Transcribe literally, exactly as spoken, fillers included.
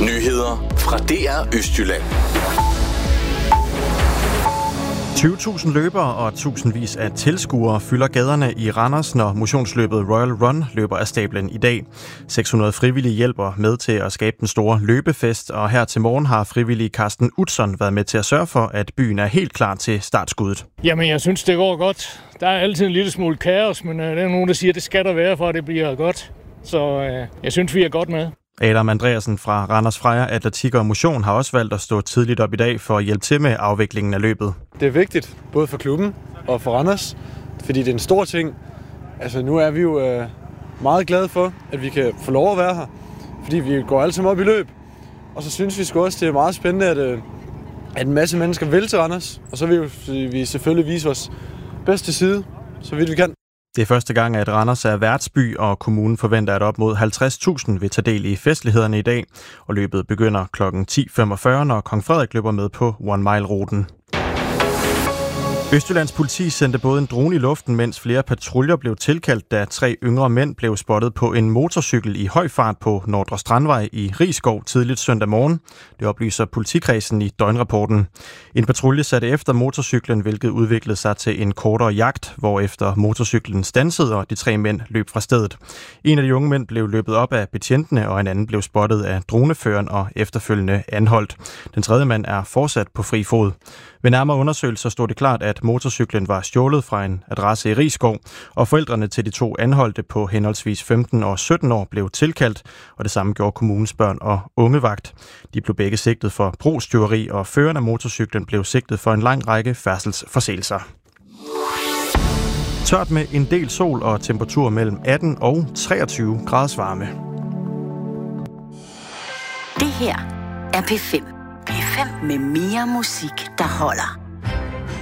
Nyheder fra D R Østjylland. tyve tusind løbere og tusindvis af tilskuere fylder gaderne i Randers, når motionsløbet Royal Run løber af stablen i dag. seks hundrede frivillige hjælper med til at skabe den store løbefest, og her til morgen har frivillige Carsten Utzon været med til at sørge for, at byen er helt klar til startskuddet. Jamen, jeg synes, det går godt. Der er altid en lille smule kaos, men uh, der er nogen, der siger, at det skal der være, for at det bliver godt. Så uh, jeg synes, vi er godt med. Adam Andreasen fra Randers Freja Atletik og Motion har også valgt at stå tidligt op i dag for at hjælpe til med afviklingen af løbet. Det er vigtigt, både for klubben og for Randers, fordi det er en stor ting. Altså, nu er vi jo øh, meget glade for, at vi kan få lov at være her, fordi vi går alle sammen op i løb. Og så synes vi sgu også, det er meget spændende, at, øh, at en masse mennesker vil til Randers, og så vil vi selvfølgelig vise vores bedste side, så vidt vi kan. Det er første gang, at Randers er værtsby, og kommunen forventer, at op mod halvtreds tusind vil tage del i festlighederne i dag. Og løbet begynder klokken ti femogfyrre, når Kong Frederik løber med på One Mile-ruten. Østjyllands politi sendte både en drone i luften, mens flere patruljer blev tilkaldt, da tre yngre mænd blev spottet på en motorcykel i høj fart på Nordre Strandvej i Risskov tidligt søndag morgen. Det oplyser politikredsen i døgnrapporten. En patrulje satte efter motorcyklen, hvilket udviklede sig til en kortere jagt, hvorefter motorcyklen standsede, og de tre mænd løb fra stedet. En af de unge mænd blev løbet op af betjentene, og en anden blev spottet af droneføreren og efterfølgende anholdt. Den tredje mand er fortsat på fri fod. Ved nærmere undersøgelser stod det klart, at motorcyklen var stjålet fra en adresse i Risskov, og forældrene til de to anholdte på henholdsvis femten og sytten år blev tilkaldt, og det samme gjorde kommunens børn- og ungevagt. De blev begge sigtet for brugstyveri, og føreren af motorcyklen blev sigtet for en lang række færdselsforseelser. Tørt med en del sol og temperatur mellem atten og treogtyve graders varme. Det her er P fem. P fem med mere musik, der holder.